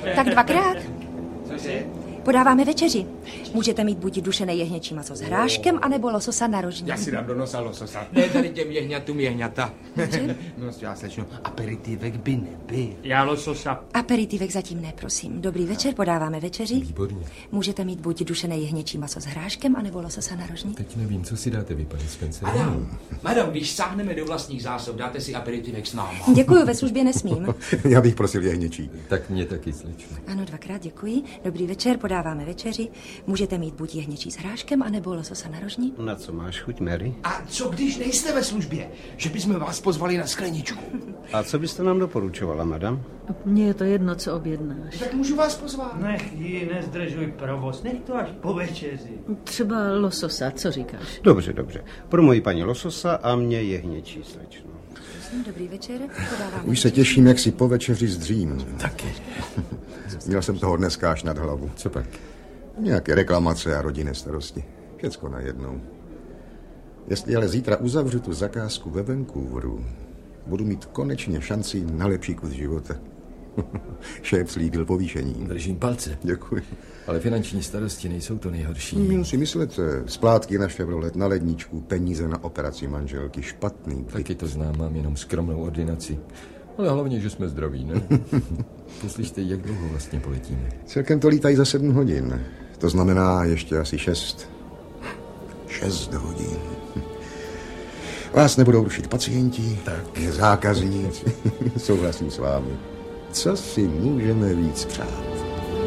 Tak dvakrát. Cože? Podáváme večeři. Můžete mít buď dušené jehněčí maso s hráškem, anebo lososa na rožní. Já si dám do nosa lososa. Ne, tady těm jehňatům jehňata. No, já slečno, aperitivek by nebyl. Já lososa. Aperitivek zatím ne, prosím. Dobrý večer, podáváme večeři. Výborně. Můžete mít buď dušené jehněčí maso s hráškem, anebo lososa na rožní. Teď nevím, co si dáte vy, pane Spencer. Madam, když sáhneme do vlastních zásob, dáte si aperitivek s náma. Děkuju, ve službě nesmím. Já bych prosil jehněčí. Tak mě taky, slečno. Ano, dvakrát děkuji. Dobrý večer, podáváme večeři. Můžete mít buď jehněčí s hráškem, anebo lososa na rožní. Na co máš chuť, Mary? A co když nejste ve službě? Že bychom vás pozvali na skleničku. A co byste nám doporučovala, madam? Mně je to jedno, co objednáš. Tak můžu vás pozvat? Nech ji, nezdržuj provoz, nech to až po večeři. Třeba lososa, co říkáš? Dobře, dobře. Pro moji paní lososa a mě jehněčí, slečno. Dobrý večer, podáváme Už se těším, jak si po večeři zdřím. Taky. Měl jsem toho dneska až nad hlavu. Co pak? Nějaké reklamace a rodinné starosti. Všecko najednou. Jestli ale zítra uzavřu tu zakázku ve Vancouveru, budu mít konečně šanci na lepší kus života. Šéf slíbil povýšení. Držím palce. Děkuji. Ale finanční starosti nejsou to nejhorší. Měl si myslet, splátky na Chevrolet, na ledničku, peníze na operaci manželky, špatný. Taky to znám, mám jenom skromnou ordinaci. Ale hlavně, že jsme zdraví, ne? Poslyšte, jak dlouho vlastně poletíme? Celkem to lítají za 7 hodin. To znamená ještě asi 6. 6 hodin. Vás nebudou rušit pacienti, tak zákazníci. Souhlasím s vámi. Co si můžeme víc přát?